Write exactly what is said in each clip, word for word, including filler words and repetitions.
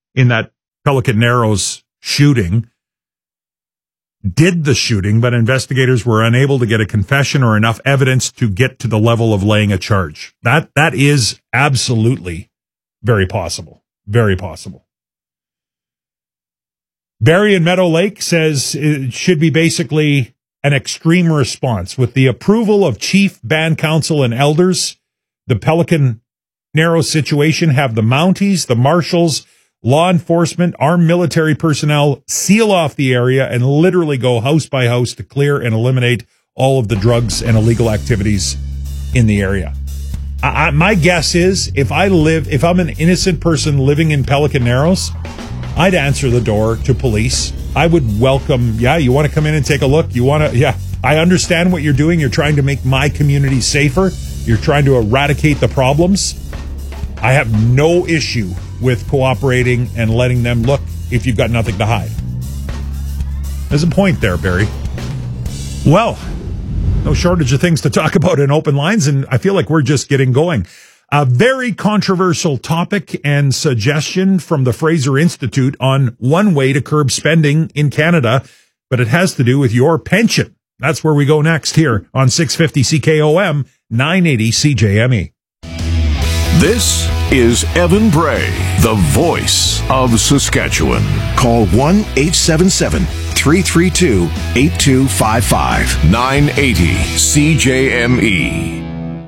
in that Pelican Narrows shooting did the shooting, but investigators were unable to get a confession or enough evidence to get to the level of laying a charge. That that is absolutely very possible. Very possible. Barrie in Meadow Lake says it should be basically an extreme response. With the approval of Chief, Band Council, and Elders, the Pelican Narrows situation have the Mounties, the Marshals, law enforcement, armed military personnel seal off the area and literally go house by house to clear and eliminate all of the drugs and illegal activities in the area. I, I, my guess is if I live, if I'm an innocent person living in Pelican Narrows, I'd answer the door to police. I would welcome, yeah, you want to come in and take a look? You want to, yeah, I understand what you're doing. You're trying to make my community safer. You're trying to eradicate the problems. I have no issue with cooperating and letting them look if you've got nothing to hide. There's a point there, Barry. Well, no shortage of things to talk about in open lines, and I feel like we're just getting going. A very controversial topic and suggestion from the Fraser Institute on one way to curb spending in Canada, but it has to do with your pension. That's where we go next here on six fifty C K O M, nine eighty C J M E. This is Evan Bray, the voice of Saskatchewan. Call one eight seven seven, three three two, eight two five five. nine eighty C J M E.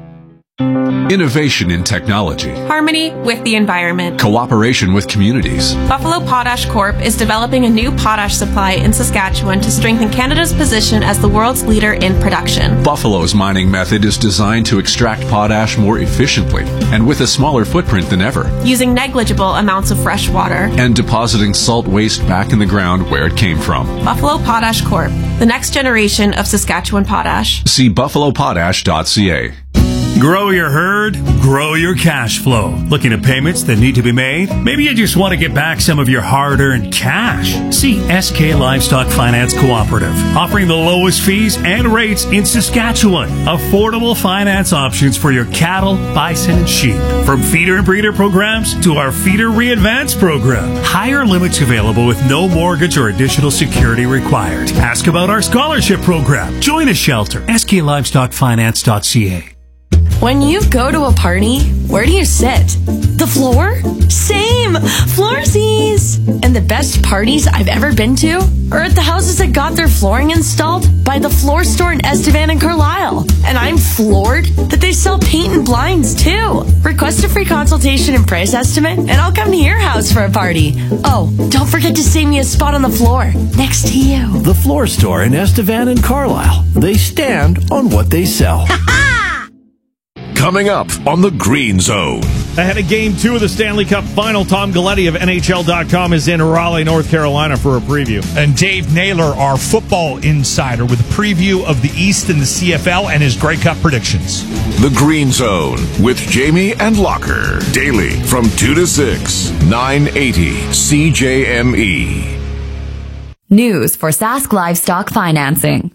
Innovation in technology. Harmony with the environment. Cooperation with communities. Buffalo Potash Corp is developing a new potash supply in Saskatchewan to strengthen Canada's position as the world's leader in production. Buffalo's mining method is designed to extract potash more efficiently and with a smaller footprint than ever. Using negligible amounts of fresh water. And depositing salt waste back in the ground where it came from. Buffalo Potash Corp, the next generation of Saskatchewan potash. See buffalo potash dot c a. Grow your herd, grow your cash flow. Looking at payments that need to be made? Maybe you just want to get back some of your hard-earned cash. See S K Livestock Finance Cooperative, offering the lowest fees and rates in Saskatchewan. Affordable finance options for your cattle, bison, and sheep. From feeder and breeder programs to our Feeder Re-Advance program. Higher limits available with no mortgage or additional security required. Ask about our scholarship program. Join a shelter. S K Livestock Finance dot c a. When you go to a party, where do you sit? The floor? Same! Floorsies! And the best parties I've ever been to are at the houses that got their flooring installed by the Floor Store in Estevan and Carlisle. And I'm floored that they sell paint and blinds too. Request a free consultation and price estimate, and I'll come to your house for a party. Oh, don't forget to save me a spot on the floor next to you. The Floor Store in Estevan and Carlisle. They stand on what they sell. Coming up on the Green Zone. Ahead of Game two of the Stanley Cup Final, Tom Galletti of N H L dot com is in Raleigh, North Carolina for a preview. And Dave Naylor, our football insider, with a preview of the East and the C F L and his Grey Cup predictions. The Green Zone with Jamie and Locker. Daily from two to six, nine eighty C J M E. News for Sask Livestock Financing.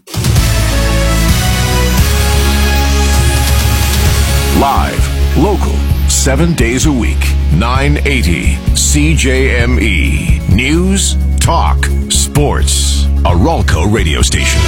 Live, local, seven days a week, nine eighty C J M E. News, talk, sports. A Ralco radio station.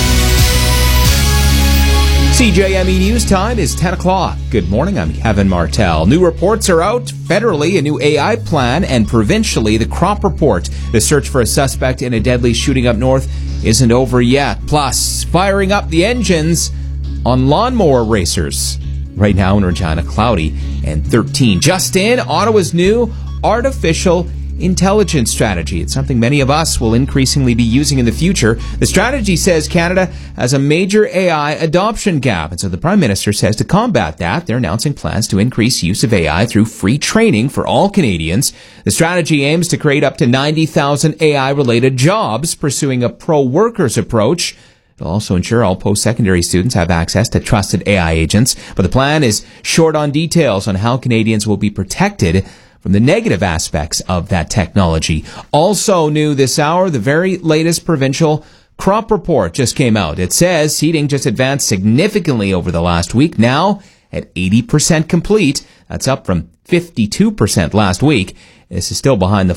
C J M E News time is ten o'clock. Good morning, I'm Kevin Martell. New reports are out. Federally, a new A I plan, and provincially, the crop report. The search for a suspect in a deadly shooting up north isn't over yet. Plus, firing up the engines on lawnmower racers. Right now in Regina, cloudy and thirteen. Just in, Ottawa's new artificial intelligence strategy. It's something many of us will increasingly be using in the future. The strategy says Canada has a major A I adoption gap. And so the Prime Minister says to combat that, they're announcing plans to increase use of A I through free training for all Canadians. The strategy aims to create up to ninety thousand A I-related jobs, pursuing a pro-workers approach. It'll also ensure all post-secondary students have access to trusted A I agents. But the plan is short on details on how Canadians will be protected from the negative aspects of that technology. Also new this hour, the very latest provincial crop report just came out. It says seeding just advanced significantly over the last week, now at eighty percent complete. That's up from fifty-two percent last week. This is still behind the